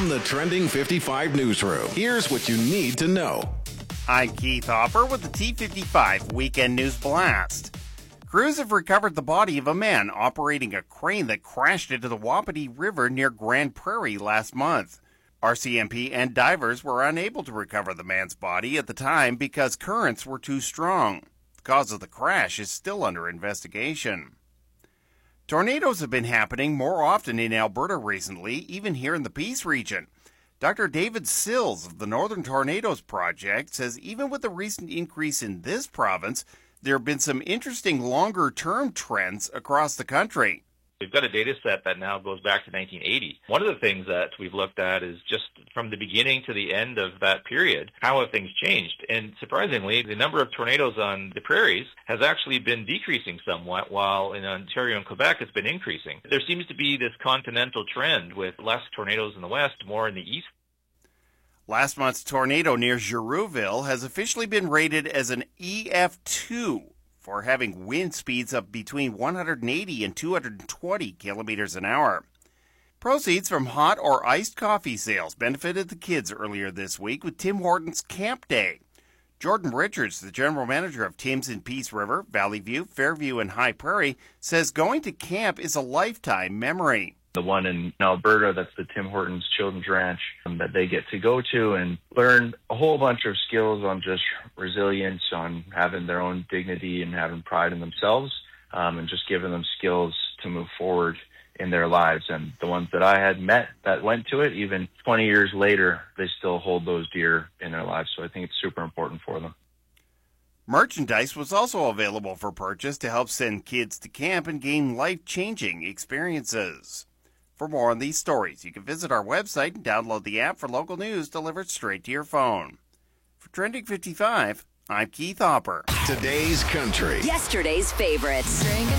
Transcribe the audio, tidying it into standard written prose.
From the Trending 55 newsroom, here's what you need to know. I'm Keith Hopper with the T55 Weekend News Blast. Crews have recovered the body of a man operating a crane that crashed into the Wapiti River near Grand Prairie last month. RCMP and divers were unable to recover the man's body at the time because currents were too strong. The cause of the crash is still under investigation. Tornadoes have been happening more often in Alberta recently, even here in the Peace region. Dr. David Sills of the Northern Tornadoes Project says even with the recent increase in this province, there have been some interesting longer-term trends across the country. We've got a data set that now goes back to 1980. One of the things that we've looked at is just from the beginning to the end of that period, how have things changed? And surprisingly, the number of tornadoes on the prairies has actually been decreasing somewhat, while in Ontario and Quebec it's been increasing. There seems to be this continental trend with less tornadoes in the west, more in the east. Last month's tornado near Girouville has officially been rated as an EF2 for having wind speeds of between 180 and 220 kilometers an hour. Proceeds from hot or iced coffee sales benefited the kids earlier this week with Tim Hortons Camp Day. Jordan Richards, the general manager of Tim's in Peace River, Valley View, Fairview, and High Prairie, says going to camp is a lifetime memory. The one in Alberta, that's the Tim Hortons Children's Ranch, that they get to go to and learn a whole bunch of skills on just resilience, on having their own dignity and having pride in themselves, and just giving them skills to move forward in their lives. And the ones that I had met that went to it, even 20 years later, they still hold those dear in their lives. So I think it's super important for them. Merchandise was also available for purchase to help send kids to camp and gain life-changing experiences. For more on these stories, you can visit our website and download the app for local news delivered straight to your phone. For Trending 55, I'm Keith Hopper. Today's country. Yesterday's favorites.